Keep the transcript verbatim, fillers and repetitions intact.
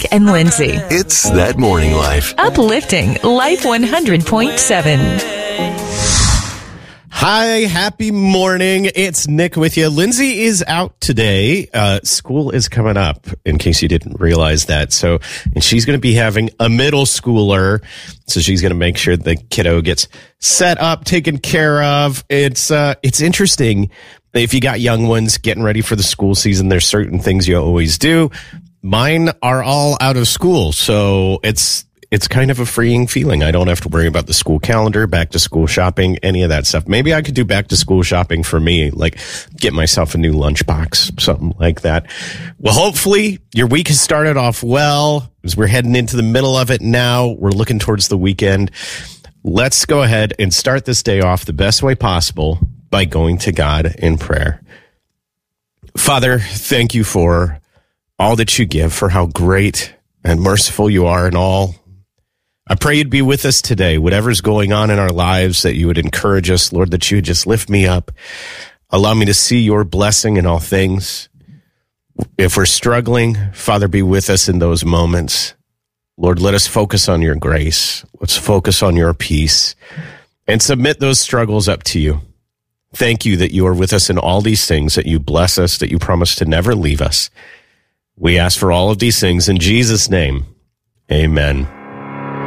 and Lindsay. It's That Morning Life. Uplifting Life one hundred point seven. Hi, happy morning. It's Nick with you. Lindsay is out today. Uh, school is coming up, in case you didn't realize that. So, and she's going to be having a middle schooler. So she's going to make sure the kiddo gets set up, taken care of. It's, uh, it's interesting. If you got young ones getting ready for the school season, there's certain things you always do. Mine are all out of school. So it's, It's kind of a freeing feeling. I don't have to worry about the school calendar, back to school shopping, any of that stuff. Maybe I could do back to school shopping for me, like get myself a new lunchbox, something like that. Well, hopefully your week has started off well. As we're heading into the middle of it now, we're looking towards the weekend. Let's go ahead and start this day off the best way possible by going to God in prayer. Father, thank you for all that you give, for how great and merciful you are in all. I pray you'd be with us today, whatever's going on in our lives, that you would encourage us, Lord, that you would just lift me up. Allow me to see your blessing in all things. If we're struggling, Father, be with us in those moments. Lord, let us focus on your grace. Let's focus on your peace and submit those struggles up to you. Thank you that you are with us in all these things, that you bless us, that you promise to never leave us. We ask for all of these things in Jesus' name. Amen.